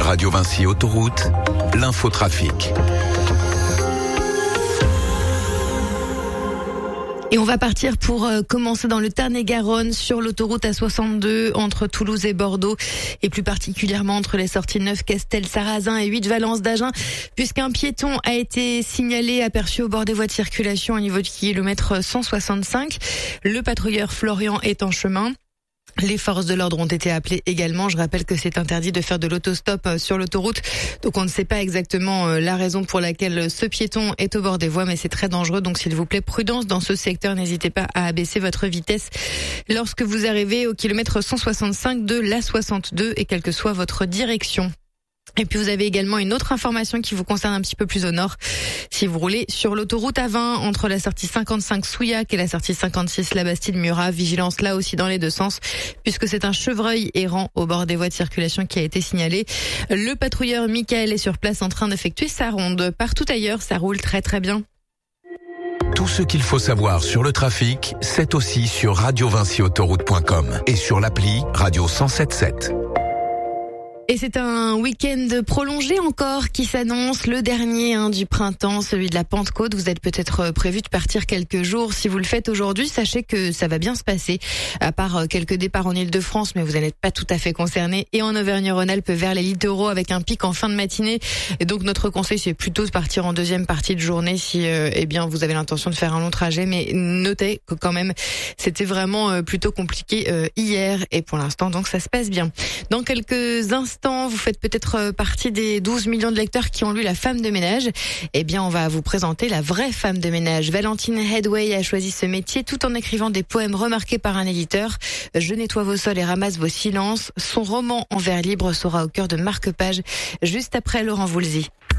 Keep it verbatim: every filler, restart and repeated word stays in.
Radio Vinci Autoroute, l'infotrafic. Et on va partir pour euh, commencer dans le Tarn-et-Garonne sur l'autoroute A soixante-deux entre Toulouse et Bordeaux et plus particulièrement entre les sorties neuf Castel-Sarrazin et huit Valence-d'Agen, puisqu'un piéton a été signalé aperçu au bord des voies de circulation au niveau du kilomètre cent soixante-cinq. Le patrouilleur Florian est en chemin. Les forces de l'ordre ont été appelées également. Je rappelle que c'est interdit de faire de l'autostop sur l'autoroute. Donc on ne sait pas exactement la raison pour laquelle ce piéton est au bord des voies, mais c'est très dangereux. Donc s'il vous plaît, prudence dans ce secteur. N'hésitez pas à abaisser votre vitesse lorsque vous arrivez au kilomètre cent soixante-cinq de l'A soixante-deux et quelle que soit votre direction. Et puis vous avez également une autre information qui vous concerne un petit peu plus au nord. Si vous roulez sur l'autoroute A vingt entre la sortie cinquante-cinq Souillac et la sortie cinquante-six La Bastide-Murat, vigilance là aussi dans les deux sens, puisque c'est un chevreuil errant au bord des voies de circulation qui a été signalé. Le patrouilleur Michael est sur place en train d'effectuer sa ronde. Partout ailleurs, ça roule très très bien. Tout ce qu'il faut savoir sur le trafic, c'est aussi sur radio vinci autoroute point com et sur l'appli Radio cent sept sept. Et c'est un week-end prolongé encore qui s'annonce, le dernier hein, du printemps, celui de la Pentecôte. Vous êtes peut-être prévu de partir quelques jours. Si vous le faites aujourd'hui, sachez que ça va bien se passer, à part quelques départs en Ile-de-France, mais vous n'êtes pas tout à fait concernés. Et en Auvergne-Rhône-Alpes vers les littoraux avec un pic en fin de matinée. Et donc notre conseil, c'est plutôt de partir en deuxième partie de journée si euh, eh bien vous avez l'intention de faire un long trajet. Mais notez que quand même, c'était vraiment euh, plutôt compliqué euh, hier. Et pour l'instant, donc ça se passe bien. Dans quelques instants, vous faites peut-être partie des douze millions de lecteurs qui ont lu La Femme de ménage. Eh bien, on va vous présenter la vraie femme de ménage. Valentine Headway a choisi ce métier tout en écrivant des poèmes remarqués par un éditeur. Je nettoie vos sols et ramasse vos silences. Son roman en vers libre sera au cœur de marque-page juste après Laurent Voulzy.